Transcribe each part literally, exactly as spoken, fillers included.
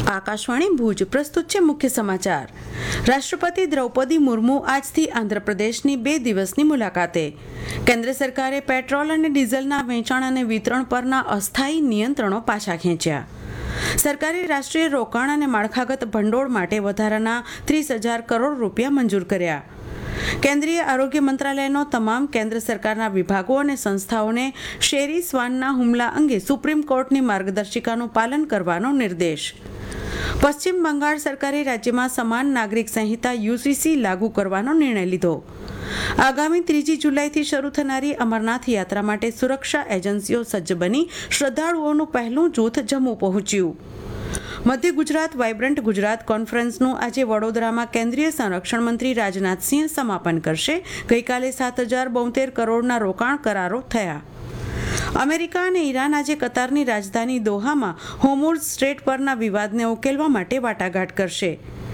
આકાશવાણી ભુજ પ્રસ્તુત છે મુખ્ય સમાચાર. રાષ્ટ્રપતિ દ્રૌપદી મુર્મુ આજથી આંધ્રપ્રદેશની બે દિવસની મુલાકાતે. કેન્દ્ર સરકારે પેટ્રોલ અને ડીઝલના વેચાણ અને વિતરણ પરના અસ્થાયી નિયંત્રણો પાછા ખેંચ્યા. સરકારે રાષ્ટ્રીય રોકાણ અને માળખાગત ભંડોળ માટે વધારાના ત્રીસ હજાર કરોડ રૂપિયા મંજૂર કર્યા. કેન્દ્રીય આરોગ્ય મંત્રાલયનો તમામ કેન્દ્ર સરકારના વિભાગો અને સંસ્થાઓને શેરી શ્વાનના હુમલા અંગે સુપ્રીમ કોર્ટની માર્ગદર્શિકાનું પાલન કરવાનો નિર્દેશ. પશ્ચિમ બંગાળ સરકારે રાજ્યમાં સમાન નાગરિક સંહિતા યુસીસી લાગુ કરવાનો નિર્ણય લીધો. આગામી ત્રીજી જુલાઈથી શરૂ થનારી અમરનાથ યાત્રા માટે સુરક્ષા એજન્સીઓ સજ્જ બની શ્રદ્ધાળુઓનું પહેલું જૂથ જમ્મુ પહોંચ્યું. મધ્ય ગુજરાત વાઇબ્રન્ટ ગુજરાત કોન્ફરન્સનું આજે વડોદરામાં કેન્દ્રીય સંરક્ષણ મંત્રી રાજનાથસિંહ સમાપન કરશે. ગઈકાલે સાત હજાર બોતેર કરોડના રોકાણ કરારો થયા. અમેરિકા અને ઈરાન આજે કતારની રાજધાની દોહામાં હોર્મુઝ સ્ટ્રેટ પરના વિવાદને ઉકેલવા માટે વાટાઘાટ કરશે.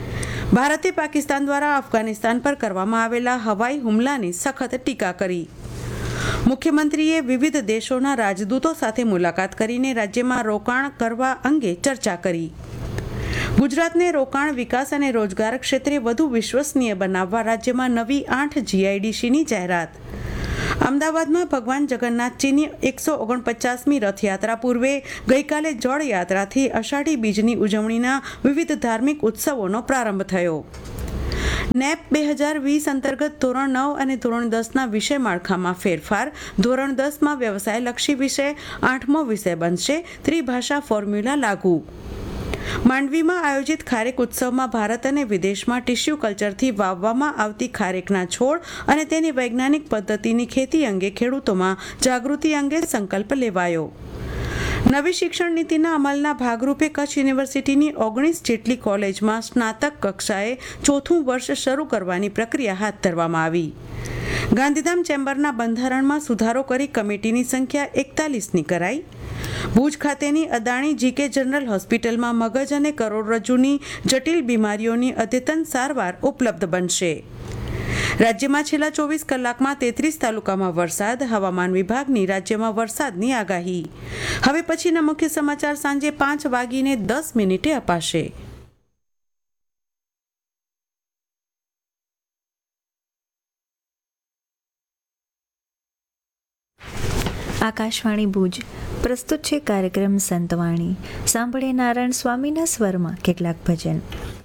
ભારતે પાકિસ્તાન દ્વારા અફઘાનિસ્તાન પર કરવામાં આવેલા હવાઈ હુમલાની સખત ટીકા કરી. મુખ્યમંત્રીએ વિવિધ દેશોના રાજદૂતો સાથે મુલાકાત કરીને રાજ્યમાં રોકાણ કરવા અંગે ચર્ચા કરી. ગુજરાતને રોકાણ, વિકાસ અને રોજગાર ક્ષેત્રે વધુ વિશ્વસનીય બનાવવા રાજ્યમાં નવી આઠ જીઆઈડીસીની જાહેરાત. અમદાવાદમાં ભગવાન જગન્નાથજીની એકસો ઓગણપચાસમી રથયાત્રા પૂર્વે ગઈકાલે જળયાત્રાથી અષાઢી બીજની ઉજવણીના વિવિધ ધાર્મિક ઉત્સવોનો પ્રારંભ થયો. નેપ બે હજાર વીસ અંતર્ગત ધોરણ નવ અને ધોરણ દસના વિષય માળખામાં ફેરફાર. ધોરણ દસમાં વ્યવસાયલક્ષી વિષય આઠમો વિષય બનશે. ત્રિભાષા ફોર્મ્યુલા લાગુ. માંડવીમાં આયોજિત ખારેક ઉત્સવમાં ભારત અને વિદેશમાં ટિશ્યુ કલ્ચરથી વાવવામાં આવતી ખારેકના છોડ અને તેની વૈજ્ઞાનિક પદ્ધતિની ખેતી અંગે ખેડૂતોમાં જાગૃતિ અંગે સંકલ્પ લેવાયો. નવી શિક્ષણ નીતિના અમલના ભાગરૂપે કચ્છ યુનિવર્સિટીની ઓગણીસ જેટલી કોલેજમાં સ્નાતક કક્ષાએ ચોથું વર્ષ શરૂ કરવાની પ્રક્રિયા હાથ ધરવામાં આવી. ગાંધીધામ ચેમ્બરના બંધારણમાં સુધારો કરી કમિટીની સંખ્યા એકતાલીસની કરાઈ. ભુજ ખાતેની અદાણી જીકે જનરલ હોસ્પિટલમાં મગજ અને કરોડરજ્જુની જટિલ બીમારીઓની અદ્યતન સારવાર ઉપલબ્ધ બનશે. રાજ્યમાં છેલ્લા ચોવીસ કલાકમાં તેત્રીસ તાલુકામાં વરસાદ. હવામાન વિભાગની રાજ્યમાં વરસાદની આગાહી. હવે પછીના મુખ્ય સમાચાર સાંજે પાંચ વાગીને દસ મિનિટે અપાશે. આકાશવાણી ભુજ પ્રસ્તુત છે કાર્યક્રમ સંતવાણી. સાંભળે નારાયણ સ્વામીના સ્વરમાં કેટલાક ભજન.